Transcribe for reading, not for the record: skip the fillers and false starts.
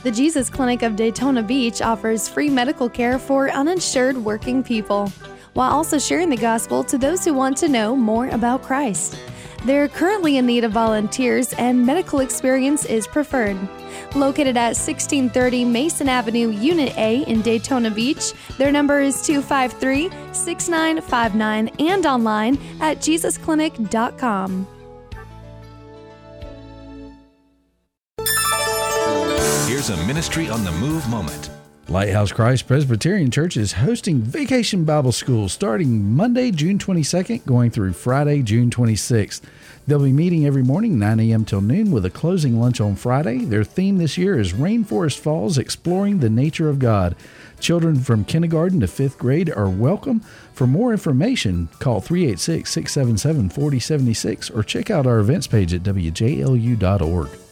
The Jesus Clinic of Daytona Beach offers free medical care for uninsured working people, while also sharing the gospel to those who want to know more about Christ. They're currently in need of volunteers, and medical experience is preferred. Located at 1630 Mason Avenue, Unit A in Daytona Beach, their number is 253-6959 and online at jesusclinic.com. Here's a Ministry on the Move moment. Lighthouse Christ Presbyterian Church is hosting Vacation Bible School starting Monday, June 22nd, going through Friday, June 26th. They'll be meeting every morning, 9 a.m. till noon, with a closing lunch on Friday. Their theme this year is Rainforest Falls, Exploring the Nature of God. Children from kindergarten to 5th grade are welcome. For more information, call 386-677-4076 or check out our events page at wjlu.org.